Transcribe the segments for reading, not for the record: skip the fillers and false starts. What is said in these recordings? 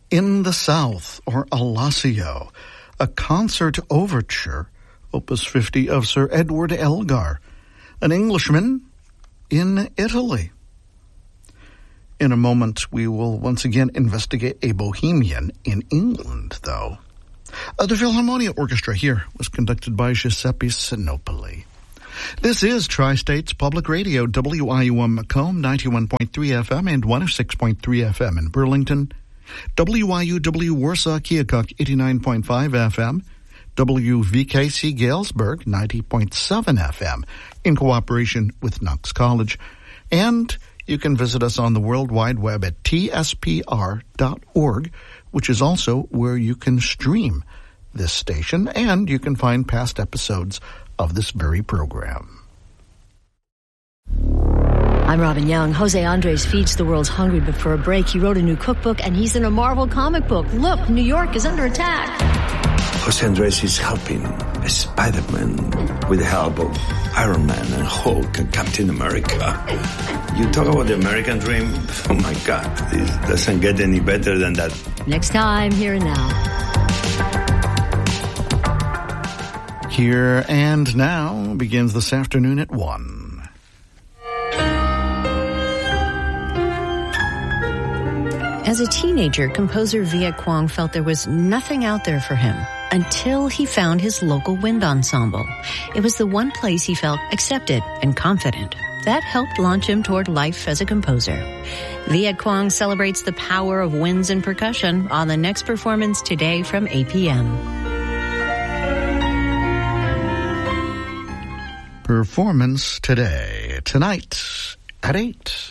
In the South, or Alessio, a concert overture, Opus 50 of Sir Edward Elgar, an Englishman in Italy. In a moment, we will once again investigate a bohemian in England, though. The Philharmonia Orchestra here was conducted by Giuseppe Sinopoli. This is Tri-States Public Radio, WIUM Macomb, 91.3 FM and 106.3 FM in Burlington, WIUW Warsaw Keokuk, 89.5 FM, WVKC Galesburg, 90.7 FM, in cooperation with Knox College. And you can visit us on the World Wide Web at tspr.org, which is also where you can stream this station, and you can find past episodes of this very program. I'm Robin Young. Jose Andres feeds the world's hungry, but for a break, he wrote a new cookbook, and he's in a Marvel comic book. Look, New York is under attack. Jose Andres is helping Spider-Man with the help of Iron Man and Hulk and Captain America. You talk about the American dream? Oh my God, this doesn't get any better than that. Next time, Here and Now. Here and Now begins this afternoon at 1. As a teenager, composer Viet Quang felt there was nothing out there for him until he found his local wind ensemble. It was the one place he felt accepted and confident. That helped launch him toward life as a composer. Viet Quang celebrates the power of winds and percussion on the next performance today from 8 p.m. Performance today, tonight at 8.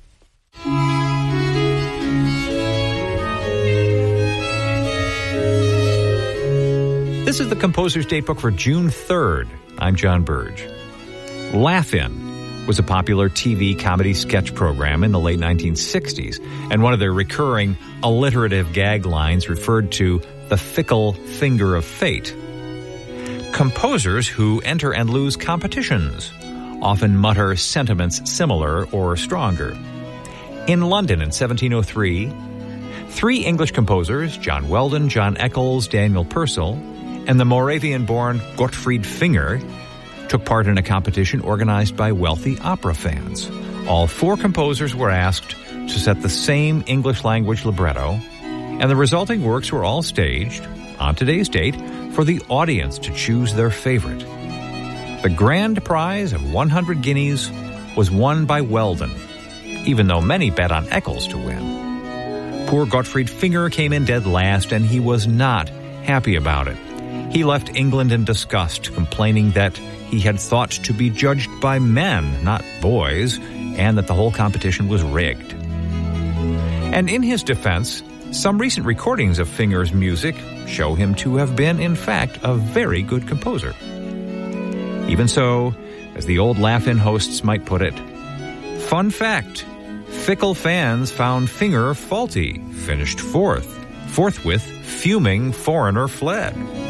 This is the Composer's Datebook for June 3rd. I'm John Burge. Laugh-In was a popular TV comedy sketch program in the late 1960s, and one of their recurring alliterative gag lines referred to the fickle finger of fate. Composers who enter and lose competitions often mutter sentiments similar or stronger. In London in 1703, 3 English composers, John Weldon, John Eccles, Daniel Purcell, and the Moravian-born Gottfried Finger, took part in a competition organized by wealthy opera fans. All 4 composers were asked to set the same English-language libretto, and the resulting works were all staged, on today's date, for the audience to choose their favorite. The grand prize of 100 guineas was won by Weldon, even though many bet on Eccles to win. Poor Gottfried Finger came in dead last, and he was not happy about it. He left England in disgust, complaining that he had thought to be judged by men, not boys, and that the whole competition was rigged. And in his defense, some recent recordings of Finger's music show him to have been, in fact, a very good composer. Even so, as the old Laugh-In hosts might put it, fun fact, fickle fans found Finger faulty, finished 4th. Forthwith, fuming foreigner fled.